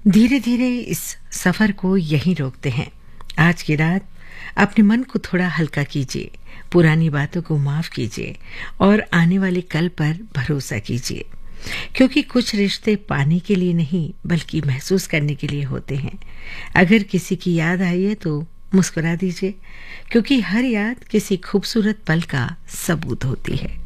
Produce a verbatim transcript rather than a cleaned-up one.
धीरे धीरे इस सफर को यहीं रोकते हैं। आज की रात अपने मन को थोड़ा हल्का कीजिए, पुरानी बातों को माफ कीजिए और आने वाले कल पर भरोसा कीजिए, क्योंकि कुछ रिश्ते पाने के लिए नहीं बल्कि महसूस करने के लिए होते हैं। अगर किसी की याद आई है तो मुस्कुरा दीजिए, क्योंकि हर याद किसी खूबसूरत पल का सबूत होती है।